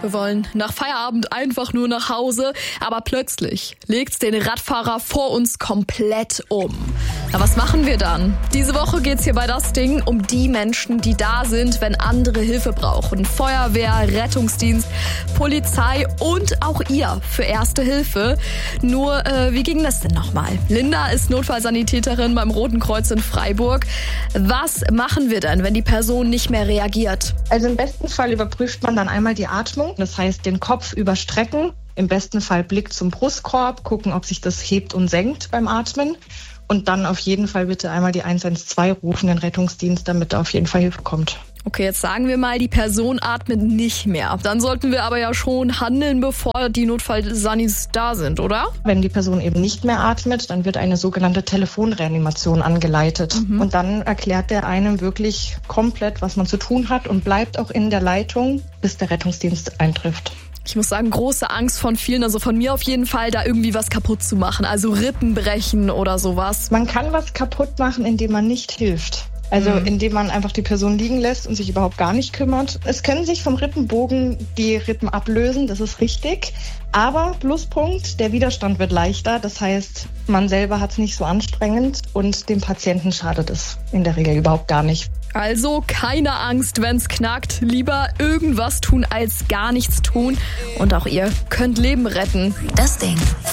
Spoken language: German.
Wir wollen nach Feierabend einfach nur nach Hause, aber plötzlich legt's den Radfahrer vor uns komplett um. Na, was machen wir dann? Diese Woche geht's hier bei Das Ding um die Menschen, die da sind, wenn andere Hilfe brauchen. Feuerwehr, Rettungsdienst, Polizei und auch ihr für Erste Hilfe. Nur, wie ging das denn nochmal? Linda ist Notfallsanitäterin beim Roten Kreuz in Freiburg. Was machen wir denn, wenn die Person nicht mehr reagiert? Also im besten Fall überprüft man dann einmal die Atmung. Das heißt, den Kopf überstrecken, im besten Fall Blick zum Brustkorb, gucken, ob sich das hebt und senkt beim Atmen. Und dann auf jeden Fall bitte einmal die 112 rufen, den Rettungsdienst, damit da auf jeden Fall Hilfe kommt. Okay, jetzt sagen wir mal, die Person atmet nicht mehr. Dann sollten wir aber ja schon handeln, bevor die Notfallsanis da sind, oder? Wenn die Person eben nicht mehr atmet, dann wird eine sogenannte Telefonreanimation angeleitet. Und dann erklärt der einem wirklich komplett, was man zu tun hat und bleibt auch in der Leitung, bis der Rettungsdienst eintrifft. Ich muss sagen, große Angst von vielen, also von mir auf jeden Fall, da irgendwie was kaputt zu machen. Also Rippen brechen oder sowas. Man kann was kaputt machen, indem man nicht hilft. Also indem man einfach die Person liegen lässt und sich überhaupt gar nicht kümmert. Es können sich vom Rippenbogen die Rippen ablösen, das ist richtig. Aber Pluspunkt, der Widerstand wird leichter. Das heißt, man selber hat es nicht so anstrengend und dem Patienten schadet es in der Regel überhaupt gar nicht. Also keine Angst, wenn's knackt. Lieber irgendwas tun als gar nichts tun. Und auch ihr könnt Leben retten. Das Ding.